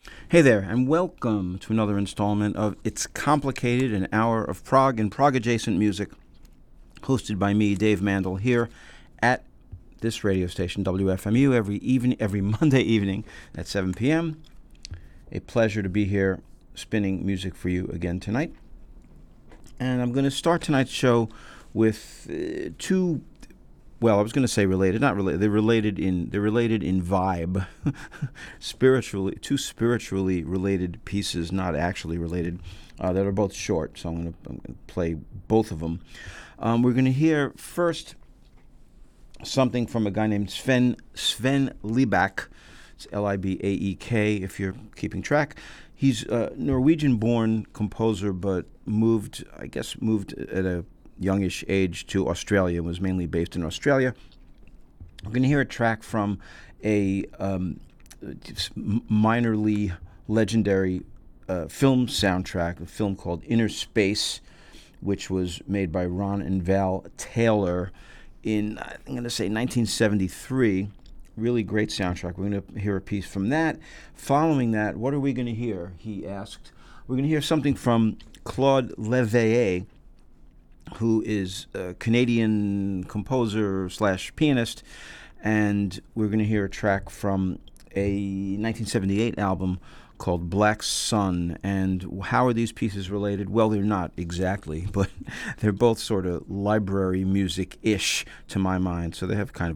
Hey there, and welcome to another installment of It's Complicated, an hour of Prague and Prague adjacent music, hosted by me, Dave Mandel, here at this radio station, WFMU, every Monday evening at 7 p.m. A pleasure to be here spinning music for you again tonight. And I'm going to start tonight's show with two. Well, I was going to say related, not related. They're related in vibe, two spiritually related pieces, not actually related, that are both short. So I'm going to play both of them. We're going to hear first something from a guy named Sven Libaek. It's Libaek, if you're keeping track. He's a Norwegian-born composer, but moved at a youngish age to Australia, was mainly based in Australia. We're going to hear a track from a minorly legendary film soundtrack, a film called Inner Space, which was made by Ron and Val Taylor in, I'm going to say, 1973. Really great soundtrack. We're going to hear a piece from that. Following that, what are we going to hear, he asked. We're going to hear something from Claude Leveillé, who is a Canadian composer / pianist, and we're going to hear a track from a 1978 album called Black Sun. And how are these pieces related? Well, they're not exactly, but they're both sort of library music-ish to my mind, so they have kind of